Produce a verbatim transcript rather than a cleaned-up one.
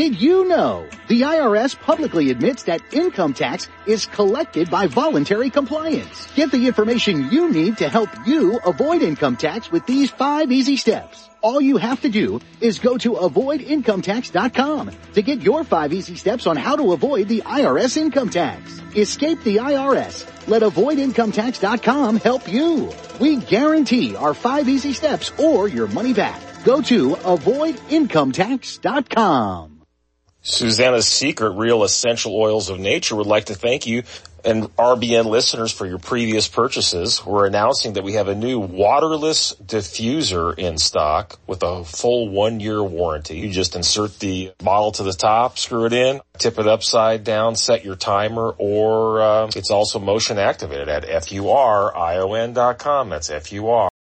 Did you know the I R S publicly admits that income tax is collected by voluntary compliance? Get the information you need to help you avoid income tax with these five easy steps. All you have to do is go to avoid income tax dot com to get your five easy steps on how to avoid the I R S income tax. Escape the I R S. Let avoid income tax dot com help you. We guarantee our five easy steps or your money back. Go to avoid income tax dot com. Susanna's Secret Real Essential Oils of Nature would like to thank you and R B N listeners for your previous purchases. We're announcing that we have a new waterless diffuser in stock with a full one-year warranty. You just insert the bottle to the top, screw it in, tip it upside down, set your timer, or uh, it's also motion activated at F U R I O N dot com. That's F U R